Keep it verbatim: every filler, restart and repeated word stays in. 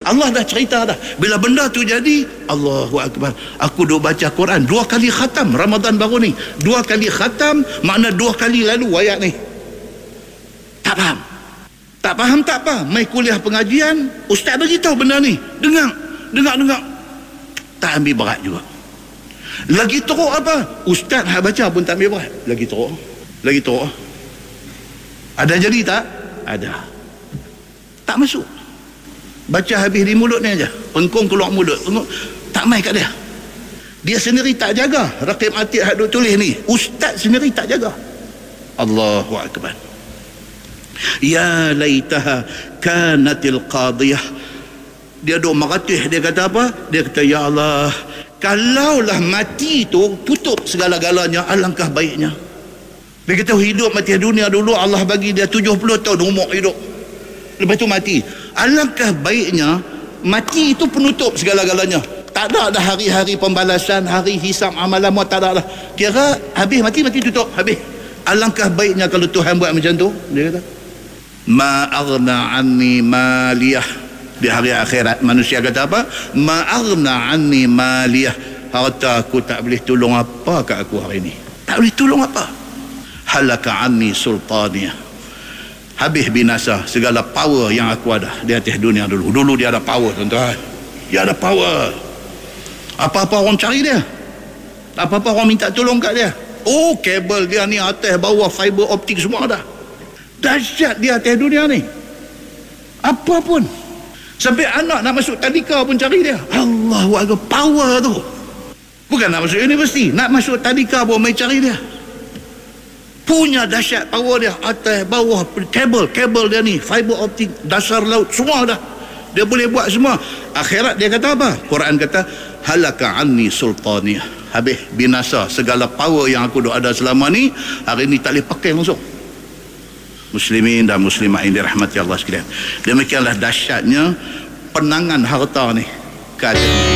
Allah dah cerita dah. Bila benda tu jadi, Allahu Akbar, aku duk baca Quran dua kali khatam Ramadan baru ni. Dua kali khatam makna dua kali lalu ayat ni. Tak faham. Tak faham tak apa. Mai kuliah pengajian, ustaz bagi tahu benda ni. Dengar, dengar, dengar. Tak ambil berat juga. Lagi teruk apa? Ustaz hak baca pun tak ambil berat. Lagi teruk. Lagi teruk. Ada jadi tak? Ada. Tak masuk. Baca habis di mulut ni aja. Pengkong keluar mulut. Pengkong. Tak mai kat dia. Dia sendiri tak jaga. Raqib atid hak duk tulis ni. Ustaz sendiri tak jaga. Allahu Akbar. Ya laitaha kanatil qadiyah. Dia duk meratih, dia kata apa? Dia kata, ya Allah, kalaulah mati tu tutup segala-galanya, alangkah baiknya. Dia kata hidup mati dunia dulu Allah bagi dia tujuh puluh tahun umur hidup. Lepas tu mati. Alangkah baiknya mati itu penutup segala-galanya. Tak ada dah hari-hari pembalasan, hari hisab amalan, tak ada dah. Kira habis mati, mati tutup, habis. Alangkah baiknya kalau Tuhan buat macam tu. Dia kata, ma aghna anni maliyah. Di hari akhirat manusia kata apa? Ma aghna anni maliyah. Harta aku tak boleh tolong apa kat aku hari ni. Tak boleh tolong apa. Halaka anni sultaniyah. Habis binasa segala power yang aku ada di atas dunia dulu. Dulu dia ada power, tuan-tuan. Dia ada power. Apa-apa orang cari dia. Apa-apa orang minta tolong kat dia. Oh, kabel dia ni atas bawah fiber optik semua ada. Dahsyat dia atas dunia ni. Apa pun. Sampai anak nak masuk tadika pun cari dia. Allahu Akbar, power tu. Bukan nak masuk universiti, nak masuk tadika pun mai cari dia. Punya dahsyat power dia. Atas bawah kabel, kabel dia ni fiber optik, dasar laut semua dah. Dia boleh buat semua. Akhirat dia kata apa? Quran kata halaka anni sultaniyah. Habis binasa segala power yang aku dah ada selama ni, hari ni tak boleh pakai langsung. Muslimin dan muslimat yang dirahmati Allah sekalian. Demikianlah dahsyatnya penangan harta ni. Kata